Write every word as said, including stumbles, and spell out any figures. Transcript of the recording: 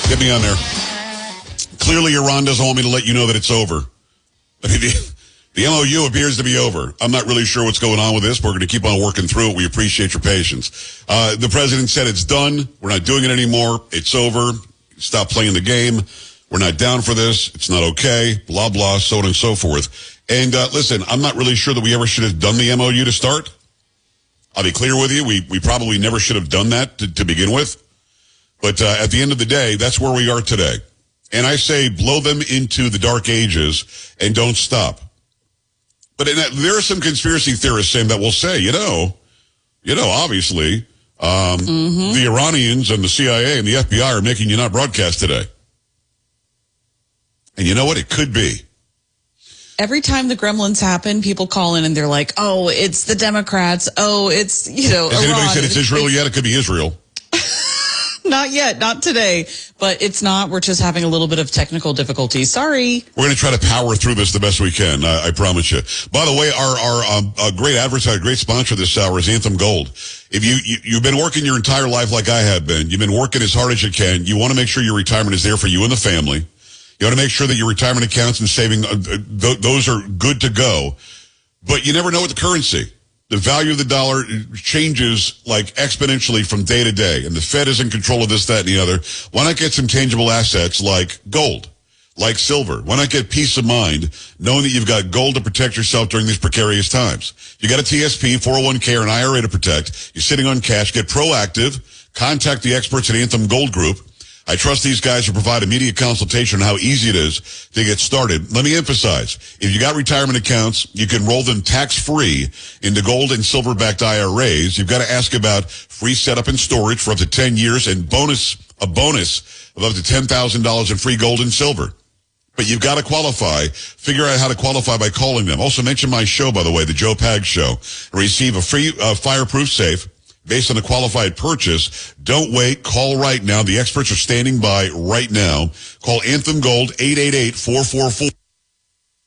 Get me on there. Clearly, Iran doesn't want me to let you know that it's over. I mean, the, the M O U appears to be over. I'm not really sure what's going on with this. We're going to keep on working through it. We appreciate your patience. Uh, the president said it's done. We're not doing it anymore. It's over. Stop playing the game. We're not down for this. It's not okay. Blah, blah, so on and so forth. And uh, listen, I'm not really sure that we ever should have done the M O U to start. I'll be clear with you. We we probably never should have done that to, to begin with. But uh, at the end of the day, that's where we are today. And I say blow them into the dark ages and don't stop. But in that, there are some conspiracy theorists saying that will say, you know, you know, obviously, um, mm-hmm. the Iranians and the C I A and the F B I are making you not broadcast today. And you know what? It could be. Every time the gremlins happen, people call in and they're like, oh, it's the Democrats. Oh, it's, you know, Has Iran. anybody said it's Israel yet? It could be Israel. Not yet, not today, but it's not. We're just having a little bit of technical difficulty. Sorry. We're going to try to power through this the best we can. I, I promise you. By the way, our, our, um, a great advertiser, great sponsor this hour is Anthem Gold. If you, you, you've been working your entire life like I have been, you've been working as hard as you can. You want to make sure your retirement is there for you and the family. You want to make sure that your retirement accounts and saving, uh, th- those are good to go. But you never know with the currency. The value of the dollar changes like exponentially from day to day, and the Fed is in control of this, that, and the other. Why not get some tangible assets like gold, like silver? Why not get peace of mind knowing that you've got gold to protect yourself during these precarious times? You got a T S P, four oh one k, or an I R A to protect. You're sitting on cash. Get proactive. Contact the experts at Anthem Gold Group. I trust these guys to provide immediate consultation on how easy it is to get started. Let me emphasize, if you got retirement accounts, you can roll them tax-free into gold and silver-backed I R As. You've got to ask about free setup and storage for up to ten years and bonus a bonus of up to ten thousand dollars in free gold and silver. But you've got to qualify. Figure out how to qualify by calling them. Also mention my show, by the way, the Joe Pag Show. Receive a free uh, fireproof safe based on a qualified purchase. Don't wait. Call right now. The experts are standing by right now. Call Anthem Gold, eight eight eight, four four four